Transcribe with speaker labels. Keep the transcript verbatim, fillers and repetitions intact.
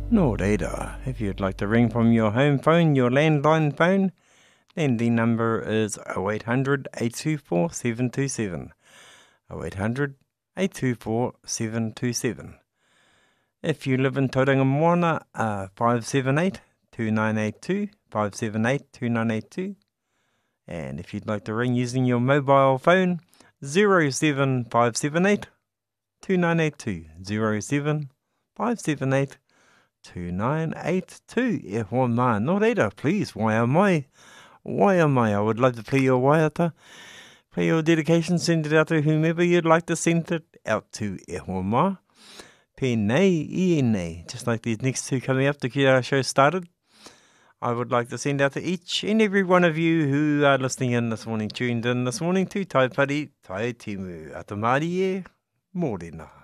Speaker 1: No reira. If you'd like to ring from your home phone, your landline phone, then the number is oh eight hundred, eight two four, seven two seven. oh eight hundred, eight two four, seven two seven. If you live in Tauranga Moana, uh, five seven eight, two nine eight two, five seven eight, two nine eight two. And if you'd like to ring using your mobile phone, zero seven five seven eight, two nine eight two, zero seven five seven eight, two nine eight two. E hoa mā, no reira, please, wai a mai. Wai a mai, I would love to play your waiata. Play your dedication, send it out to whomever you'd like to send it out to. E hoa mā. Pēnei, I nei. Just like these next two coming up to get our show started. I would like to send out to each and every one of you who are listening in this morning, tuned in this morning to Tai Pari, Tai Timu, Atamari e, Mōrena.